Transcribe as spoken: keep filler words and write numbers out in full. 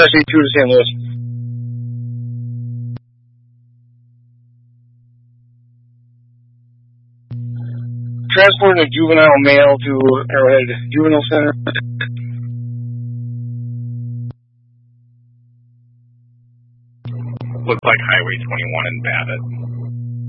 actually two to Saint Louis. Transporting a juvenile male to Arrowhead Juvenile Center. Looks like Highway twenty-one in Babbitt.